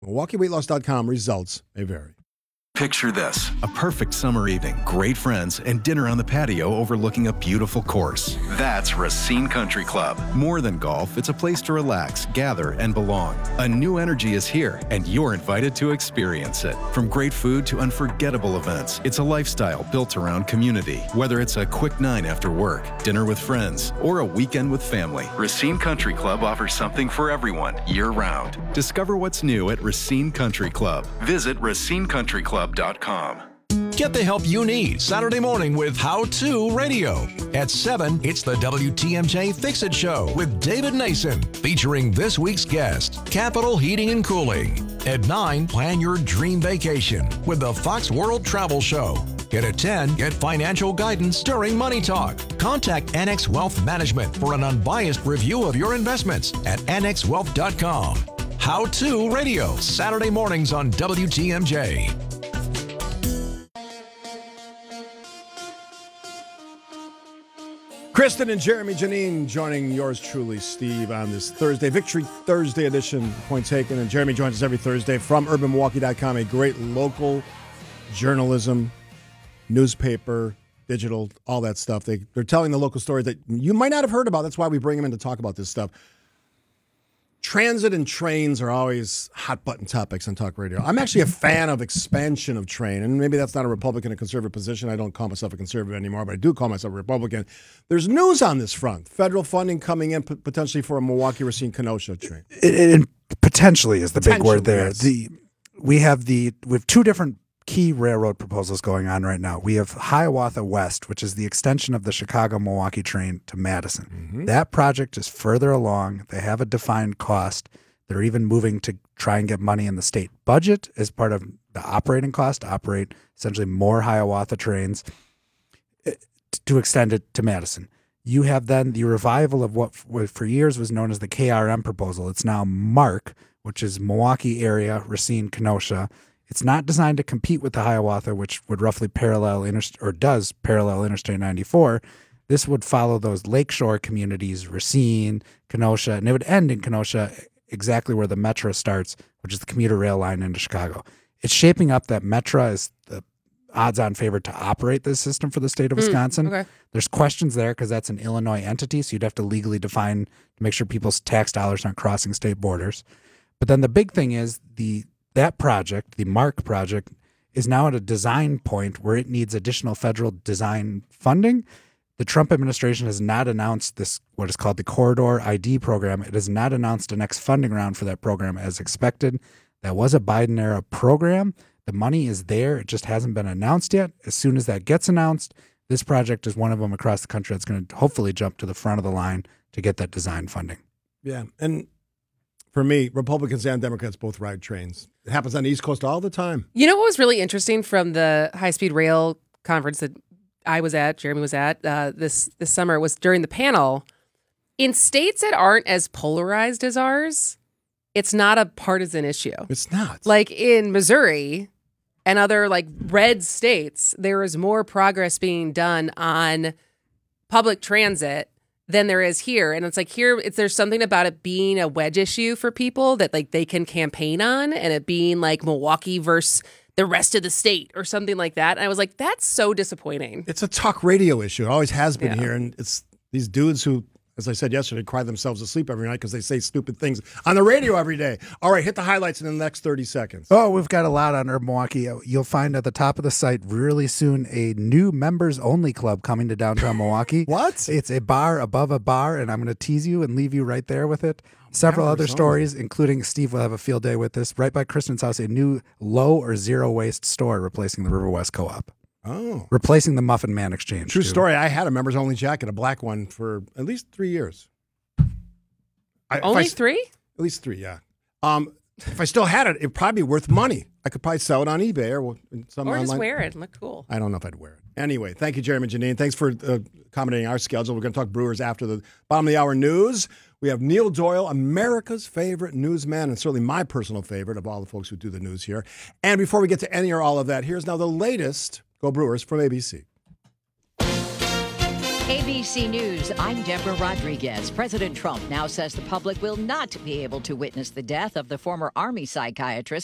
MilwaukeeWeightLoss.com results may vary. Picture this, a perfect summer evening, great friends, and dinner on the patio overlooking a beautiful course. That's Racine Country Club. More than golf, it's a place to relax, gather, and belong. A new energy is here, and you're invited to experience it. From great food to unforgettable events, it's a lifestyle built around community. Whether it's a quick 9 after work, dinner with friends, or a weekend with family, Racine Country Club offers something for everyone, year-round. Discover what's new at Racine Country Club. Visit RacineCountryClub.com. Get the help you need Saturday morning with How To Radio. At 7, it's the WTMJ Fix It Show with David Nason, featuring this week's guest, Capital Heating and Cooling. At 9, plan your dream vacation with the Fox World Travel Show. And at 10, get financial guidance during Money Talk. Contact Annex Wealth Management for an unbiased review of your investments at annexwealth.com. How To Radio, Saturday mornings on WTMJ. Kristen and Jeremy Janine joining yours truly, Steve, on this Thursday, Victory Thursday edition, Point Taken. And Jeremy joins us every Thursday from UrbanMilwaukee.com, a great local journalism, newspaper, digital, all that stuff. They're telling the local stories that you might not have heard about. That's why we bring them in to talk about this stuff. Transit and trains are always hot-button topics on talk radio. I'm actually a fan of expansion of train, and maybe that's not a Republican or conservative position. I don't call myself a conservative anymore, but I do call myself a Republican. There's news on this front. Federal funding coming in potentially for a Milwaukee-Racine-Kenosha train. It potentially is the big word there. Yes. We have two different key railroad proposals going on right now. We have Hiawatha West, which is the extension of the Chicago-Milwaukee train to Madison. Mm-hmm. That project is further along. They have a defined cost. They're even moving to try and get money in the state budget as part of the operating cost to operate essentially more Hiawatha trains to extend it to Madison. You have then the revival of what for years was known as the KRM proposal. It's now MARC, which is Milwaukee area, Racine, Kenosha. It's not designed to compete with the Hiawatha, which would roughly does parallel Interstate 94. This would follow those lakeshore communities, Racine, Kenosha, and it would end in Kenosha exactly where the Metra starts, which is the commuter rail line into Chicago. It's shaping up that Metra is the odds-on favorite to operate this system for the state of Wisconsin. Okay. There's questions there because that's an Illinois entity, so you'd have to legally define to make sure people's tax dollars aren't crossing state borders. But then the big thing is that project, the MARC project, is now at a design point where it needs additional federal design funding. The Trump administration has not announced this, what is called the Corridor ID program. It has not announced a next funding round for that program as expected. That was a Biden-era program. The money is there. It just hasn't been announced yet. As soon as that gets announced, this project is one of them across the country that's going to hopefully jump to the front of the line to get that design funding. Yeah, and for me, Republicans and Democrats both ride trains. It happens on the East Coast all the time. You know what was really interesting from the high-speed rail conference that I was at, Jeremy was at, this summer was during the panel. In states that aren't as polarized as ours, it's not a partisan issue. It's not. Like in Missouri and other like red states, there is more progress being done on public transit than there is here. And it's like here, there's something about it being a wedge issue for people that like they can campaign on, and it being like Milwaukee versus the rest of the state or something like that. And I was like, that's so disappointing. It's a talk radio issue. It always has been here. And it's these dudes who, as I said yesterday, cry themselves to sleep every night because they say stupid things on the radio every day. All right, hit the highlights in the next 30 seconds. Oh, we've got a lot on Urban Milwaukee. You'll find at the top of the site really soon a new members-only club coming to downtown Milwaukee. What? It's a bar above a bar, and I'm going to tease you and leave you right there with it. Several other stories, including Steve will have a field day with this. Right by Kristen's house, a new low or zero waste store replacing the River West Co-op. Oh. Replacing the Muffin Man Exchange. True story. I had a members only jacket, a black one, for at least 3 years. Only 3? At least 3, yeah. If I still had it, it'd probably be worth money. I could probably sell it on eBay or some or online. just wear it and look cool. I don't know if I'd wear it. Anyway, thank you, Jeremy and Janine. Thanks for accommodating our schedule. We're going to talk Brewers after the bottom of the hour news. We have Neil Doyle, America's favorite newsman, and certainly my personal favorite of all the folks who do the news here. And before we get to any or all of that, here's now the latest Go Brewers from ABC. ABC News, I'm Deborah Rodriguez. President Trump now says the public will not be able to witness the death of the former Army psychiatrist